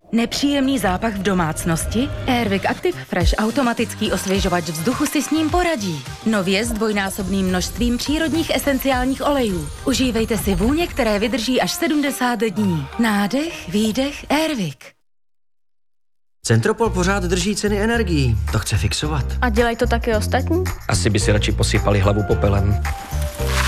Nepříjemný zápach v domácnosti? Airwick Active Fresh automatický osvěžovač vzduchu si s ním poradí. Nově s dvojnásobným množstvím přírodních esenciálních olejů. Užívejte si vůně, které vydrží až 70 dní. Nádech, výdech, Airwick. Centropol pořád drží ceny energií. To chce fixovat. A dělají to taky ostatní? Asi by si radši posypali hlavu popelem.